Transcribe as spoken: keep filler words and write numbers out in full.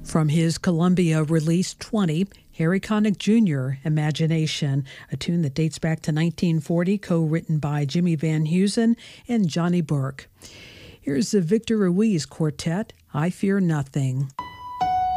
From his Columbia release twenty, Harry Connick Junior, Imagination, a tune that dates back to nineteen forty, co-written by Jimmy Van Heusen and Johnny Burke. Here's the Victor Ruiz Quartet, I Fear Nothing.